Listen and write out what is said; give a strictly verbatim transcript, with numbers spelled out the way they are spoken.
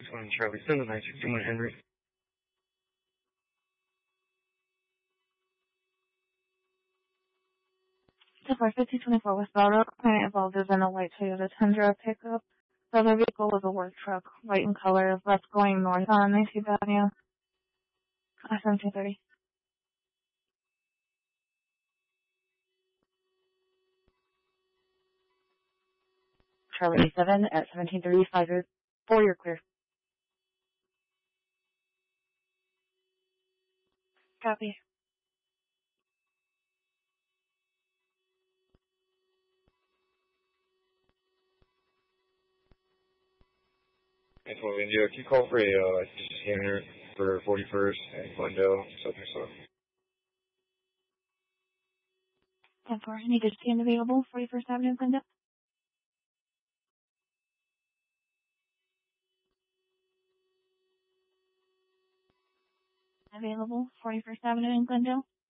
One Charlie seven nine six one Henry. ten four fifty twenty-four West Bell Road. Client involved is in a white Toyota Tundra pickup. The other vehicle was a work truck, white in color, left going north on nineteenth Avenue. Uh, seventeen thirty. Charlie seven at seventeen thirty, five four, you're clear. Copy. And for India, can you call for a uh, scanner for forty-first and Glendale, Southern South? ten four, any good scan available, forty-first Avenue, Glendale? Available, forty-first Avenue in Glendale?